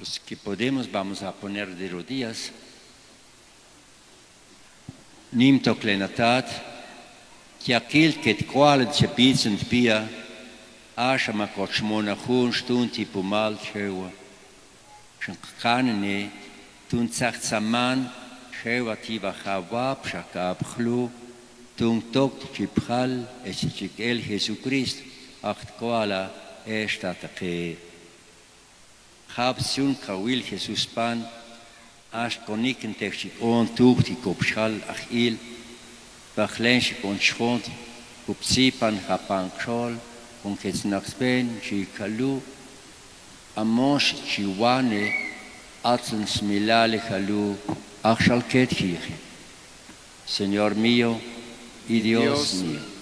Los que podemos vamos a poner de rodillas. Nimto klenatat, que aquel que te qual se pizzen pia, asha ma kochmona khun stunti pumal chewa. Shankanene, tun zachtsaman, chewa tiva chawab, shakab khlu, tun tokt chipchal, esik el Jesucrist, acht koala, estatake. Hab sun kawil Jesus pan, as koniken techik on tuchti kopschal achil, bachlensch kon schont, kupsipan hapan kschol, kon ketsnaxpen, chikalu, amos chiwane, atzen smilale kalu, achal ketkirche. Señor mío y Dios mío.